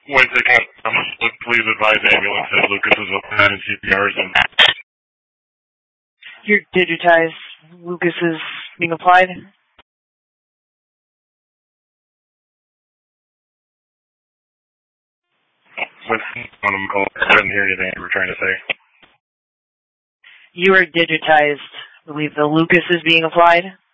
Wait a second. Please advise ambulance that Lucas is open and CPR is in. You're digitized. Lucas is being applied. With one of them called, I didn't hear anything you were trying to say. You are digitized. I believe the Lucas is being applied.